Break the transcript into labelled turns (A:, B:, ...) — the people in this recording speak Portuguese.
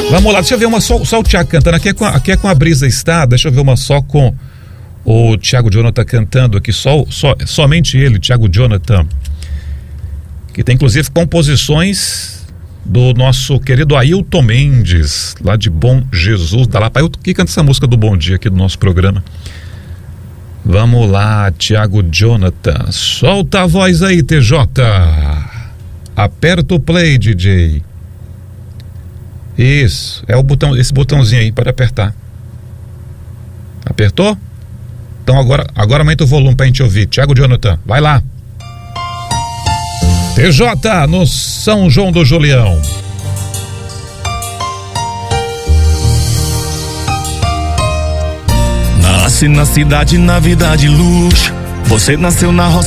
A: Vamos lá, deixa eu ver uma só o Thiago cantando. Aqui é com a Brisa Está. Deixa eu ver uma só com o Thiago Jonathan cantando aqui. Somente ele, Thiago Jonathan. Que tem inclusive composições do nosso querido Ailton Mendes, lá de Bom Jesus, da Lapa. Que canta essa música do Bom Dia aqui do nosso programa. Vamos lá, Thiago Jonathan. Solta a voz aí, TJ. Aperta o play, DJ. Isso, é o botão, esse botãozinho aí, pode apertar. Apertou? Então agora aumenta o volume pra gente ouvir. Thiago Jonathan, vai lá. TJ no São João do Julião.
B: Nasce na cidade, na vida de luxo. Você nasceu na roça.